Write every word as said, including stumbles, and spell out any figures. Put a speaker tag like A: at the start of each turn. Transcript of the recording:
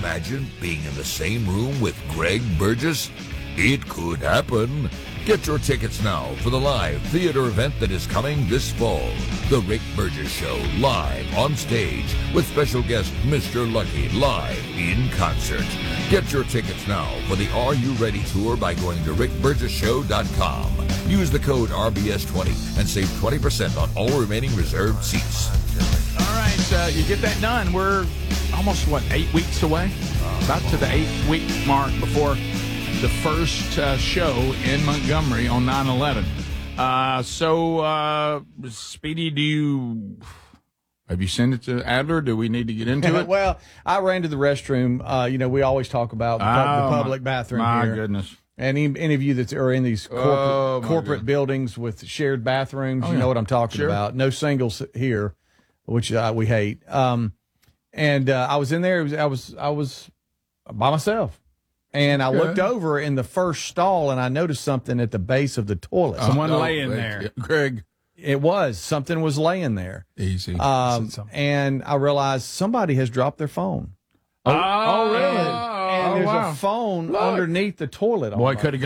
A: imagine being in the same room with Greg Burgess? It could happen. Get your tickets now for the live theater event that is coming this fall. The Rick Burgess Show, live on stage with special guest Mister Lucky, live in concert. Get your tickets now for the Are You Ready tour by going to rick burgess show dot com. Use the code R B S twenty and save twenty percent on all remaining reserved seats.
B: All right, uh, you get that done. We're almost, what, eight weeks away? About to the eight-week mark before the first uh, show in Montgomery on nine eleven. Uh, so, uh, Speedy, do you have you sent it to Adler? Do we need to get into it?
C: Well, I ran to the restroom. Uh, you know, we always talk about the,
B: Oh,
C: the public bathroom
B: my
C: here.
B: goodness.
C: And any, any of you that are in these corporate,
B: Oh, my
C: corporate
B: God.
C: buildings with shared bathrooms,
B: Oh,
C: you
B: yeah.
C: know what I'm talking
B: Sure.
C: about. No singles here, which uh, we hate. Um, and uh, I was in there. It was, I was I was by myself. And I
B: Okay.
C: looked over in the first stall, and I noticed something at the base of the toilet.
B: Someone
D: Oh,
B: laying
D: wait,
B: there.
D: yeah. Greg,
C: It was. Something was laying there.
D: easy.
C: Um,
D: Said something.
C: and I realized somebody has dropped their phone.
B: Oh,
C: And
B: Oh,
C: there's
B: wow.
C: a phone
B: Look.
C: underneath the toilet.
B: Boy,
C: almost.
B: could have